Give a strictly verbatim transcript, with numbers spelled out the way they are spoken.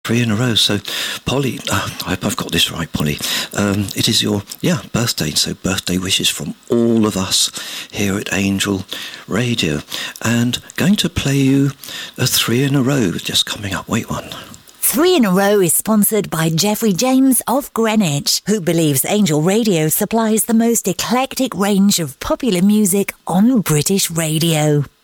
Three in a row. So, Polly, uh, I hope I've got this right, Polly. Um, it is your, yeah, birthday. So, birthday wishes from all of us here at Angel Radio. And going to play you a three in a row just coming up. Wait one. Three in a Row is sponsored by Jeffrey James of Greenwich, who believes Angel Radio supplies the most eclectic range of popular music on British radio.